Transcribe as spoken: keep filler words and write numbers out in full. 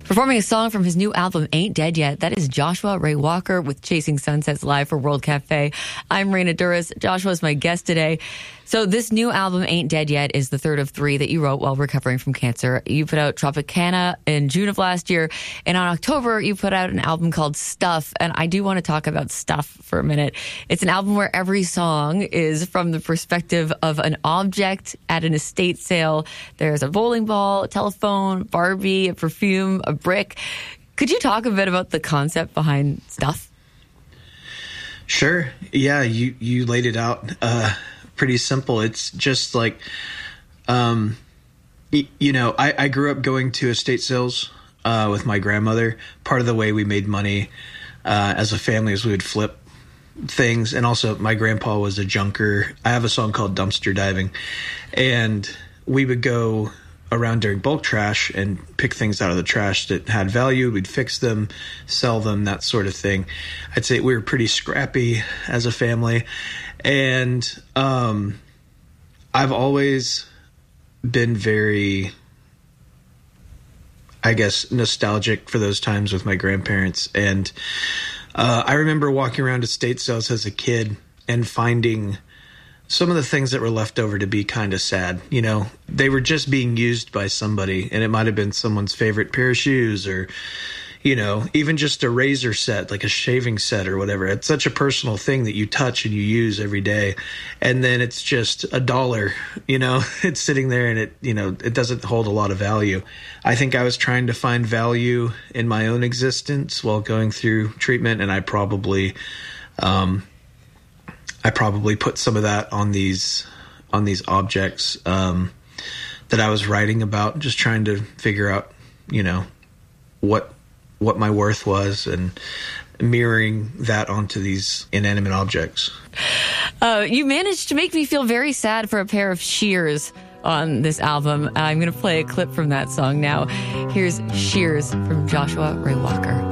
Performing a song from his new album, Ain't Dead Yet. That is Joshua Ray Walker with Chasing Sunsets live for World Cafe. I'm Raina Duras. Joshua is my guest today. So this new album, Ain't Dead Yet, is the third of three that you wrote while recovering from cancer. You put out Tropicana in June of last year, and on October, you put out an album called Stuff, and I do want to talk about Stuff for a minute. It's an album where every song is from the perspective of an object at an estate sale. There's a bowling ball, a telephone, Barbie, a perfume, a brick. Could you talk a bit about the concept behind Stuff? Sure. Yeah, you, you laid it out uh, pretty simple. It's just like, um, y- you know, I, I grew up going to estate sales uh, with my grandmother. Part of the way we made money uh, as a family is we would flip things. And also my grandpa was a junker. I have a song called Dumpster Diving. And we would go around during bulk trash and pick things out of the trash that had value. We'd fix them, sell them, that sort of thing. I'd say we were pretty scrappy as a family. And um, I've always been very, I guess, nostalgic for those times with my grandparents. And uh, I remember walking around estate sales as a kid and finding some of the things that were left over to be kind of sad. You know, they were just being used by somebody, and it might have been someone's favorite pair of shoes, or, you know, even just a razor set, like a shaving set or whatever. It's such a personal thing that you touch and you use every day. And then it's just a dollar, you know, it's sitting there and it, you know, it doesn't hold a lot of value. I think I was trying to find value in my own existence while going through treatment, and I probably, um, I probably put some of that on these on these objects um, that I was writing about, just trying to figure out, you know, what what my worth was, and mirroring that onto these inanimate objects. Uh, you managed to make me feel very sad for a pair of shears on this album. I'm going to play a clip from that song now. Here's Shears from Joshua Ray Walker.